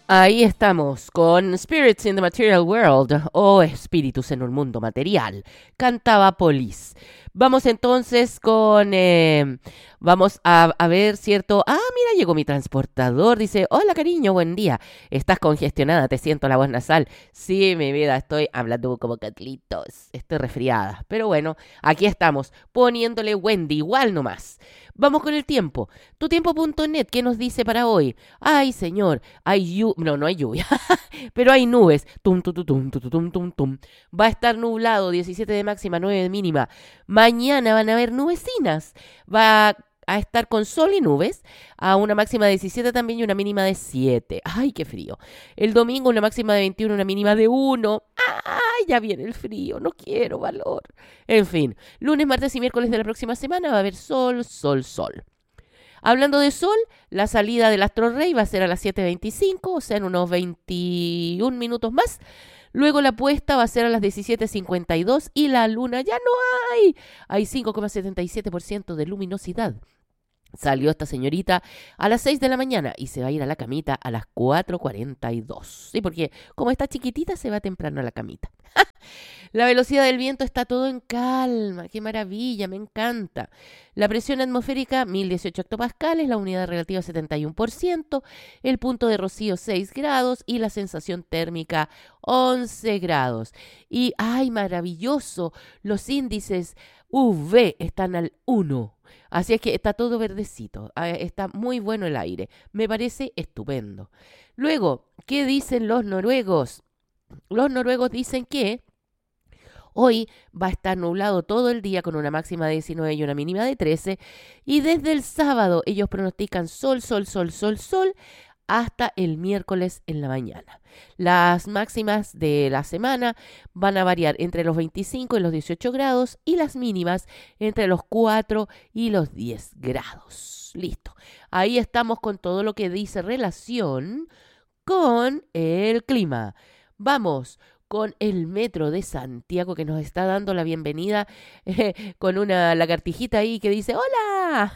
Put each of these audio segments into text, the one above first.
Ahí estamos con Spirits in the Material World o Espíritus en un mundo material. Cantaba Police. Vamos entonces con... vamos a ver, ¿cierto? Ah, mira, llegó mi transportador. Dice, hola cariño, buen día. Estás congestionada, te siento la voz nasal. Sí, mi vida, estoy hablando como catlitos. Estoy resfriada. Pero bueno, aquí estamos, poniéndole Wendy, igual nomás. Vamos con el tiempo. Tutiempo.net, ¿qué nos dice para hoy? Ay, señor, hay lluvia. No, no hay lluvia, pero hay nubes. Tum, tum, tum, tum, tum, tum, tum, tum. Va a estar nublado, 17 de máxima, 9 de mínima. Mañana van a haber nubecinas. Va a estar con sol y nubes, a una máxima de 17 también y una mínima de 7. Ay, qué frío. El domingo una máxima de 21, una mínima de 1. Ay, ya viene el frío, no quiero valor. En fin, lunes, martes y miércoles de la próxima semana va a haber sol, sol, sol. Hablando de sol, la salida del astro rey va a ser a las 7:25, o sea, en unos 21 minutos más. Luego la puesta va a ser a las 17:52 y la luna ya no hay. Hay 5,77% de luminosidad. Salió esta señorita a las 6 de la mañana y se va a ir a la camita a las 4:42. Sí, porque como está chiquitita se va temprano a la camita. La velocidad del viento está todo en calma. ¡Qué maravilla! Me encanta. La presión atmosférica 1018 hectopascales, la unidad relativa 71%, el punto de rocío 6 grados y la sensación térmica 11 grados. Y ¡ay, maravilloso! Los índices UV están al 1. Así es que está todo verdecito. Está muy bueno el aire. Me parece estupendo. Luego, ¿qué dicen los noruegos? Los noruegos dicen que hoy va a estar nublado todo el día con una máxima de 19 y una mínima de 13. Y desde el sábado ellos pronostican sol, sol, sol, sol, sol hasta el miércoles en la mañana. Las máximas de la semana van a variar entre los 25 y los 18 grados y las mínimas entre los 4 y los 10 grados. Listo. Ahí estamos con todo lo que dice relación con el clima. Vamos con el Metro de Santiago que nos está dando la bienvenida con una lagartijita ahí que dice ¡Hola!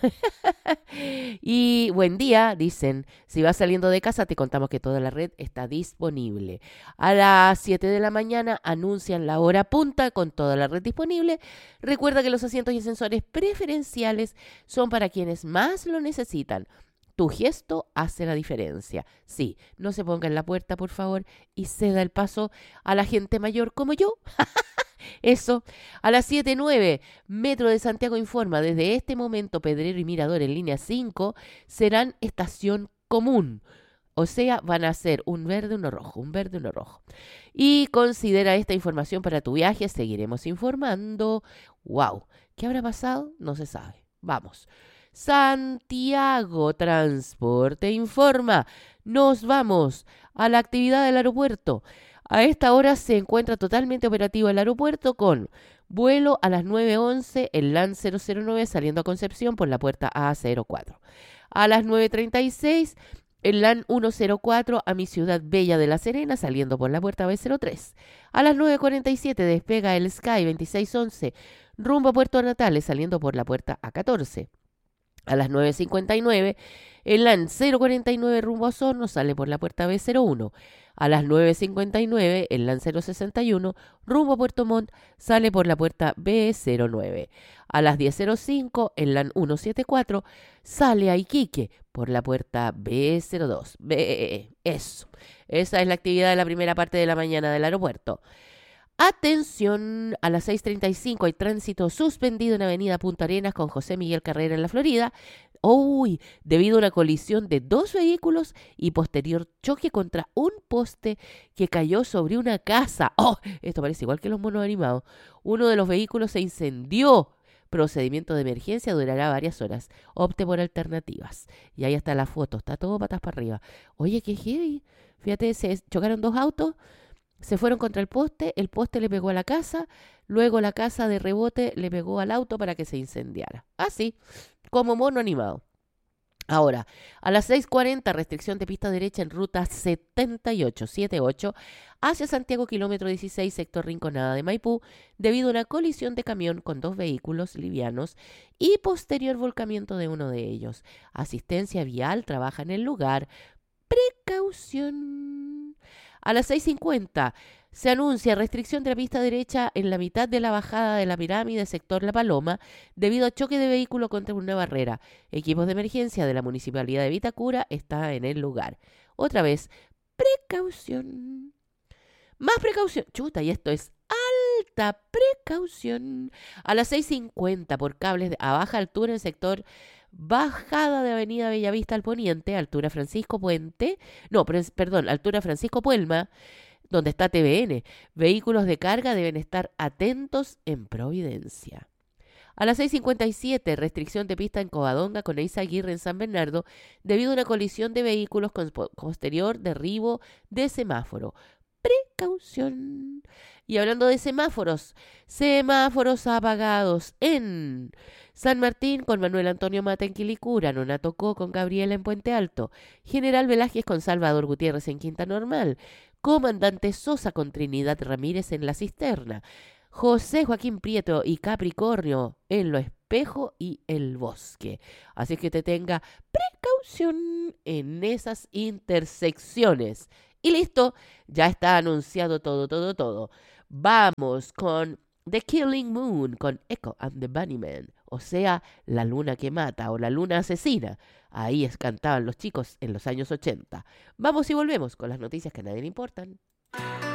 Y buen día, dicen. Si vas saliendo de casa te contamos que toda la red está disponible. A las 7 de la mañana anuncian la hora punta con toda la red disponible. Recuerda que los asientos y ascensores preferenciales son para quienes más lo necesitan. Tu gesto hace la diferencia. Sí, no se ponga en la puerta, por favor, y ceda el paso a la gente mayor como yo. Eso, a las 7:09, Metro de Santiago informa, desde este momento Pedrero y Mirador en línea 5 serán estación común. O sea, van a ser un verde, uno rojo, un verde, uno rojo. Y considera esta información para tu viaje, seguiremos informando. ¡Wow! ¿Qué habrá pasado? No se sabe. Vamos. Santiago Transporte informa. Nos vamos a la actividad del aeropuerto. A esta hora se encuentra totalmente operativo el aeropuerto con vuelo a las 9:11 el LAN 009 saliendo a Concepción por la puerta A04. A las 9:36 el LAN 104 a mi ciudad bella de La Serena saliendo por la puerta B03. A las 9:47 despega el Sky 2611 rumbo a Puerto Natales saliendo por la puerta A14. A las 9:59, el LAN 049 rumbo a Osorno sale por la puerta B01. A las 9:59, el LAN 061 rumbo a Puerto Montt sale por la puerta B09. A las 10:05, el LAN 174 sale a Iquique por la puerta B02. Eso. Esa es la actividad de la primera parte de la mañana del aeropuerto. Atención, a las 6:35 hay tránsito suspendido en Avenida Punta Arenas con José Miguel Carrera en la Florida. Uy, debido a una colisión de dos vehículos y posterior choque contra un poste que cayó sobre una casa. Oh, esto parece igual que los monos animados. Uno de los vehículos se incendió. Procedimiento de emergencia durará varias horas. Opte por alternativas. Y ahí está la foto, está todo patas para arriba. Oye, qué heavy. Fíjate, se chocaron dos autos. Se fueron contra el poste le pegó a la casa, luego la casa de rebote le pegó al auto para que se incendiara. Así, como mono animado. Ahora, a las 6:40, restricción de pista derecha en ruta 7878 hacia Santiago, kilómetro 16, sector Rinconada de Maipú, debido a una colisión de camión con dos vehículos livianos y posterior volcamiento de uno de ellos. Asistencia vial trabaja en el lugar. Precaución. A las 6:50 se anuncia restricción de la pista derecha en la mitad de la bajada de la pirámide sector La Paloma debido a choque de vehículo contra una barrera. Equipos de emergencia de la Municipalidad de Vitacura está en el lugar. Otra vez, precaución. Más precaución. Chuta, y esto es alta precaución. A las 6:50 por cables a baja altura en sector bajada de Avenida Bellavista al Poniente, altura Francisco Puente, no, perdón, altura Francisco Puelma, donde está TVN. Vehículos de carga deben estar atentos en Providencia. A las 6:57, restricción de pista en Covadonga con Eiza Aguirre en San Bernardo debido a una colisión de vehículos con posterior derribo de semáforo. Precaución. Y hablando de semáforos, semáforos apagados en San Martín con Manuel Antonio Mata en Quilicura, Nonato Co con Gabriela en Puente Alto, General Velázquez con Salvador Gutiérrez en Quinta Normal, Comandante Sosa con Trinidad Ramírez en La Cisterna, José Joaquín Prieto y Capricornio en Lo Espejo y El Bosque. Así que te tenga precaución en esas intersecciones. Y listo, ya está anunciado todo. Vamos con The Killing Moon, con Echo and the Bunnymen, o sea, la luna que mata o la luna asesina. Ahí cantaban los chicos en los años 80. Vamos y volvemos con las noticias que a nadie le importan.